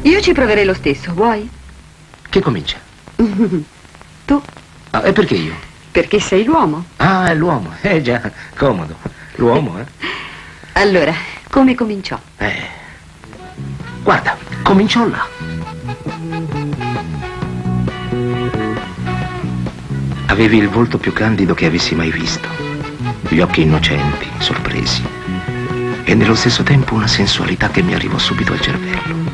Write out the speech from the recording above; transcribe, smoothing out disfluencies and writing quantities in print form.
Io ci proverei lo stesso, vuoi? Chi comincia? Tu? Ah, e perché io? Perché sei l'uomo. Ah, è l'uomo. Già, comodo. L'uomo, eh? Allora, come cominciò? Guarda, cominciò là. Avevi il volto più candido che avessi mai visto. Gli occhi innocenti, sorpresi. E nello stesso tempo una sensualità che mi arrivò subito al cervello.